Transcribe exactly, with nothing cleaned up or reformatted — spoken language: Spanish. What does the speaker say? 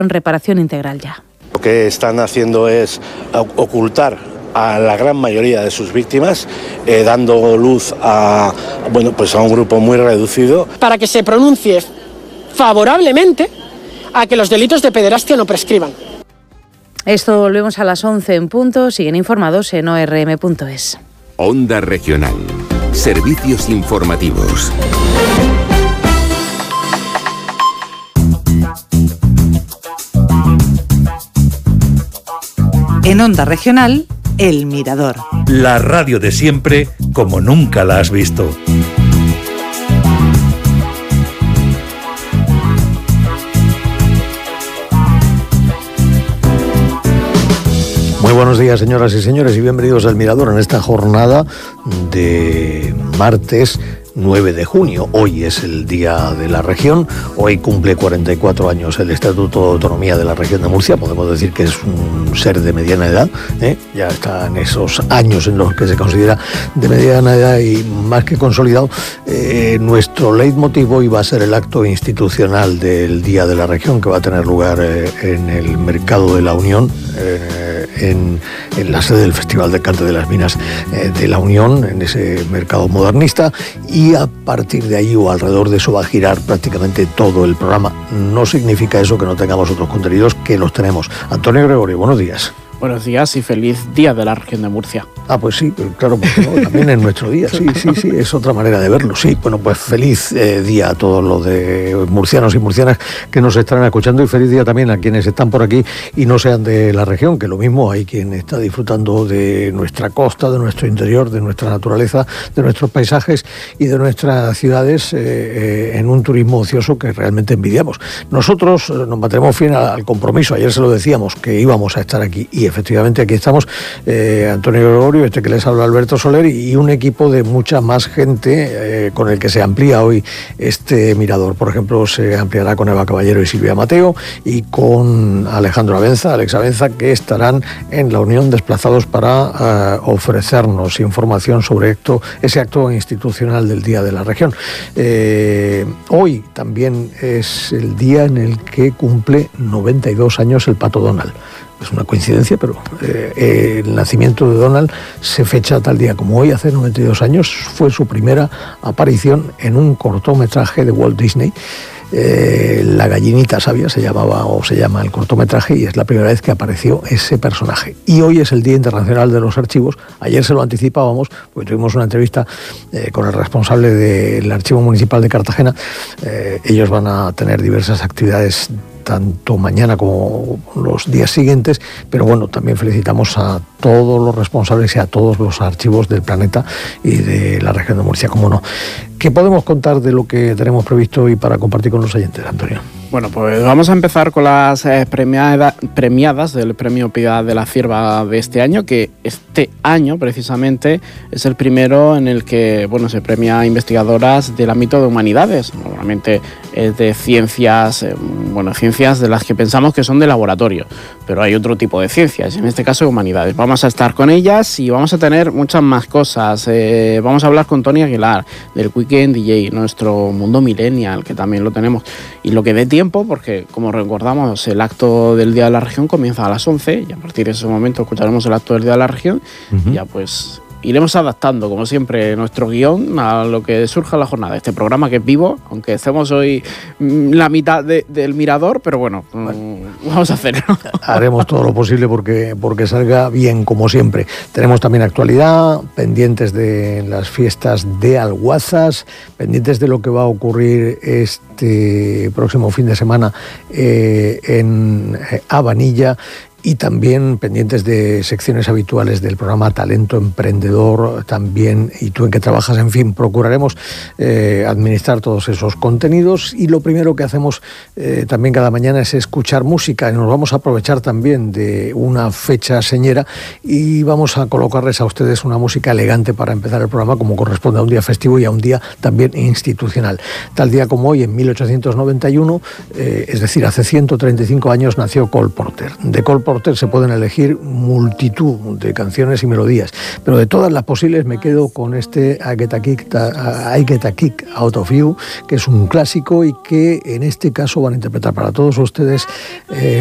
reparación integral ya. Lo que están haciendo es ocultar a la gran mayoría de sus víctimas, eh, dando luz a, bueno, pues a un grupo muy reducido. Para que se pronuncie favorablemente a que los delitos de pederastia no prescriban. Esto volvemos a las once en punto. Siguen informados en o erre eme punto es. Onda Regional. Servicios informativos. En Onda Regional, El Mirador. La radio de siempre, como nunca la has visto. Muy buenos días, señoras y señores, y bienvenidos al Mirador en esta jornada de martes nueve de junio. Hoy es el Día de la Región. Hoy cumple cuarenta y cuatro años el Estatuto de Autonomía de la Región de Murcia. Podemos decir que es un ser de mediana edad, ¿eh? Ya está en esos años en los que se considera de mediana edad y más que consolidado. Eh, nuestro leitmotiv hoy va a ser el acto institucional del Día de la Región, que va a tener lugar eh, en el Mercado de la Unión, eh, en, en la sede del Festival de Cante de las Minas eh, de la Unión, en ese mercado modernista. Y Y a partir de ahí o alrededor de eso va a girar prácticamente todo el programa. No significa eso que no tengamos otros contenidos, que los tenemos. Antonio Gregorio, buenos días. Buenos días y feliz Día de la Región de Murcia. Ah, pues sí, claro, porque no, también es nuestro día, sí, sí, sí, es otra manera de verlo, sí. Bueno, pues feliz eh, día a todos los de murcianos y murcianas que nos estarán escuchando, y feliz día también a quienes están por aquí y no sean de la región, que lo mismo hay quien está disfrutando de nuestra costa, de nuestro interior, de nuestra naturaleza, de nuestros paisajes y de nuestras ciudades eh, eh, en un turismo ocioso que realmente envidiamos. Nosotros eh, nos mantendremos fiel al compromiso, ayer se lo decíamos, que íbamos a estar aquí, y efectivamente aquí estamos, eh, Antonio Gregorio, este que les habla Alberto Soler, y un equipo de mucha más gente eh, con el que se amplía hoy este mirador. Por ejemplo, se ampliará con Eva Caballero y Silvia Mateo, y con Alejandro Abenza, Alex Abenza, que estarán en la Unión desplazados para eh, ofrecernos información sobre esto, ese acto institucional del Día de la Región. Eh, hoy también es el día en el que cumple noventa y dos años el Pato Donald. Es una coincidencia, pero eh, el nacimiento de Donald se fecha tal día como hoy. Hace noventa y dos años fue su primera aparición en un cortometraje de Walt Disney. Eh, La gallinita sabia se llamaba o se llama el cortometraje, y es la primera vez que apareció ese personaje. Y hoy es el Día Internacional de los Archivos. Ayer se lo anticipábamos porque tuvimos una entrevista eh, con el responsable del Archivo Municipal de Cartagena. Eh, ellos van a tener diversas actividades tanto mañana como los días siguientes, pero bueno, también felicitamos a todos los responsables y a todos los archivos del planeta y de la región de Murcia, como no. ¿Qué podemos contar de lo que tenemos previsto hoy para compartir con los oyentes, Antonio? Bueno, pues vamos a empezar con las eh, premiada, premiadas del Premio Piedad de la Cierva de este año, que este año precisamente es el primero en el que, bueno, se premia a investigadoras del ámbito de humanidades. Normalmente es de ciencias, eh, bueno, ciencias de las que pensamos que son de laboratorio, pero hay otro tipo de ciencias, en este caso humanidades. Vamos a estar con ellas y vamos a tener muchas más cosas. Eh, vamos a hablar con Tony Aguilar del Weekend D J, nuestro mundo millennial, que también lo tenemos, y lo que dé tiempo, porque como recordamos, el acto del Día de la Región comienza a las once, y a partir de ese momento escucharemos el acto del Día de la Región. Uh-huh. Y ya pues iremos adaptando, como siempre, nuestro guión a lo que surja en la jornada. Este programa que es vivo, aunque estemos hoy la mitad de, del mirador, pero bueno, bueno, vamos a hacerlo. Haremos todo lo posible porque, porque salga bien, como siempre. Tenemos también actualidad, pendientes de las fiestas de Alguazas, pendientes de lo que va a ocurrir este próximo fin de semana eh, en eh, Habanilla, y también pendientes de secciones habituales del programa Talento Emprendedor también, y tú en qué trabajas. En fin, procuraremos eh, administrar todos esos contenidos, y lo primero que hacemos eh, también cada mañana es escuchar música, y nos vamos a aprovechar también de una fecha señera y vamos a colocarles a ustedes una música elegante para empezar el programa, como corresponde a un día festivo y a un día también institucional. Tal día como hoy, en mil ochocientos noventa y uno, eh, es decir, hace ciento treinta y cinco años, nació Cole Porter. De Cole Porter Porter se pueden elegir multitud de canciones y melodías, pero de todas las posibles me quedo con este I Get a Kick, I Get a Kick Out of You, que es un clásico y que en este caso van a interpretar para todos ustedes eh,